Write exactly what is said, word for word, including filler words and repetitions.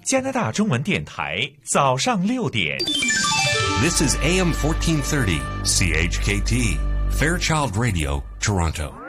加拿大中文电台早上六点。 This is A M fourteen thirty C H K T Fairchild Radio, Toronto.